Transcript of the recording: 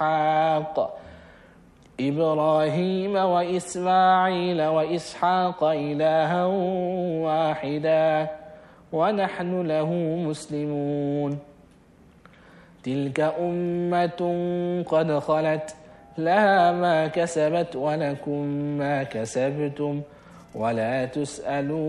وإسحاق إبراهيم وإسماعيل وإسحاق إلها واحدا ونحن له مسلمون تلك أمة قد خلت لها ما كسبت ولكم ما كسبتم ولا تسألون